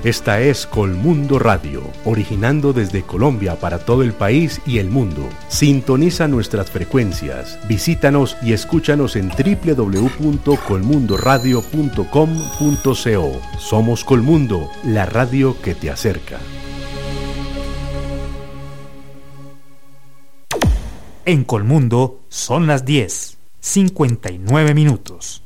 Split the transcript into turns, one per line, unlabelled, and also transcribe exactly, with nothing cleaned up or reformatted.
Esta es Colmundo Radio, originando desde Colombia para todo el país y el mundo. Sintoniza nuestras frecuencias, visítanos y escúchanos en doble u doble u doble u punto colmundo radio punto com punto co. Somos Colmundo, la radio que te acerca.
En Colmundo son las diez, cincuenta y nueve minutos.